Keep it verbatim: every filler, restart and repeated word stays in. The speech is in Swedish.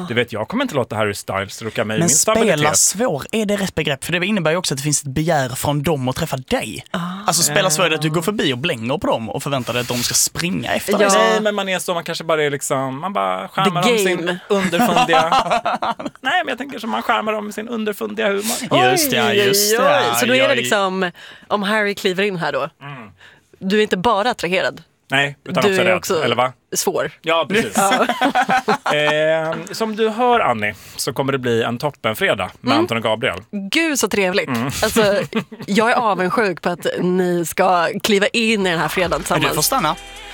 Du vet, jag kommer inte låta Harry Styles rucka mig i Men min stabilitet. spela svår, är det rätt begrepp? För det innebär ju också att det finns ett begär från dem att träffa dig. Ah. Alltså spela svår är att du går förbi och blänger på dem och förväntar dig att de ska springa efter ja. dig. Nej, men man är så, man kanske bara är liksom, man bara skärmar om sin underfundiga... Nej, men jag tänker som man skärmar om sin underfundiga humor. Just det, just det. Oj, oj. Så då är det liksom, om Harry kliver in här då, mm. du är inte bara attraherad. Nej, utan du också är rädd, också eller va? Svår. Ja, precis. Ja. eh, som du hör, Annie, så kommer det bli en toppenfredag med mm. Anton och Gabriel. Gud, så trevligt. Mm. Alltså, jag är avundsjuk på att ni ska kliva in i den här fredagen tillsammans. Du får stanna.